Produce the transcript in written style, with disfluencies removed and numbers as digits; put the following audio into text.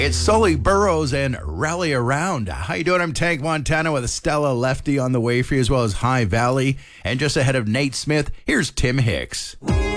It's Sully Burrows and Rally Around. How you doing? I'm Tank Montana with Stella Lefty on the way for you, as well as High Valley. And just ahead of Nate Smith, here's Tim Hicks.